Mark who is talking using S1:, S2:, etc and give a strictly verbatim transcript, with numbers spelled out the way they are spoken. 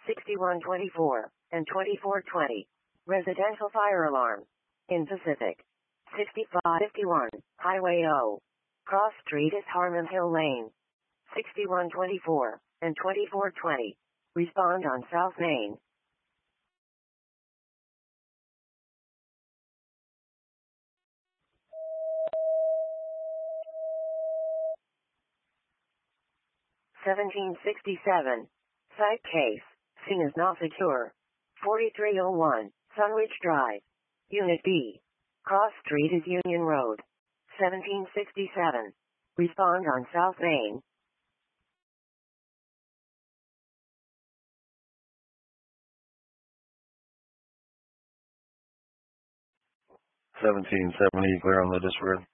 S1: sixty-one twenty-four, and twenty-four twenty. Residential fire alarm. In Pacific. sixty-five fifty-one, Highway O. Cross Street is Harmon Hill Lane. sixty-one twenty-four, and twenty-four twenty. Respond on South Main. seventeen sixty-seven. Site case. Scene is not secure. forty-three oh one, Sunwich Drive. Unit B. Cross Street is Union Road. seventeen sixty-seven. Respond on South Main.
S2: seventeen seventy, clear on the discord.